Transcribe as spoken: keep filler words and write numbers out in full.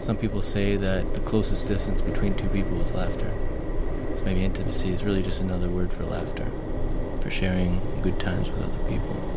Some people say that the closest distance between two people is laughter. So maybe intimacy is really just another word for laughter, for sharing good times with other people.